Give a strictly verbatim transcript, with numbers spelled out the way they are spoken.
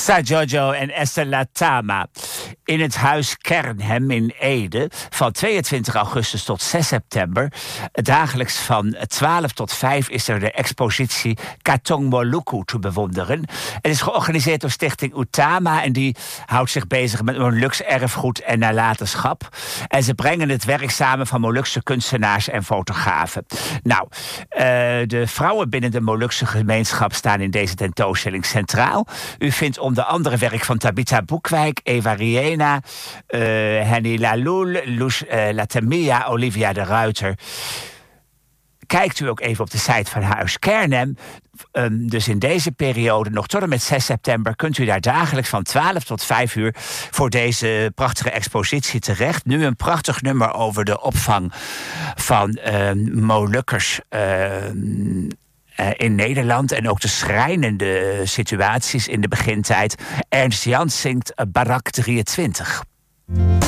Sa Giorgio en Esther Latama. In het huis Kernhem in Ede van tweeëntwintig augustus tot zes september. Dagelijks van twaalf tot vijf is er de expositie Katong Moluku te bewonderen. Het is georganiseerd door Stichting Utama en die houdt zich bezig met Moluks erfgoed en nalatenschap. En ze brengen het werk samen van Molukse kunstenaars en fotografen. Nou, uh, de vrouwen binnen de Molukse gemeenschap staan in deze tentoonstelling centraal. U vindt onder andere werk van Tabitha Boekwijk, Eva Riena, uh, Henny Laloul, Loes uh, Latamia, Olivia de Ruiter. Kijkt u ook even op de site van Huis Kernhem. Um, dus in deze periode, nog tot en met zes september... kunt u daar dagelijks van twaalf tot vijf uur... voor deze prachtige expositie terecht. Nu een prachtig nummer over de opvang van uh, Molukkers... Uh, Uh, in Nederland en ook de schrijnende situaties in de begintijd. Ernst Jans zingt Barak drieëntwintig.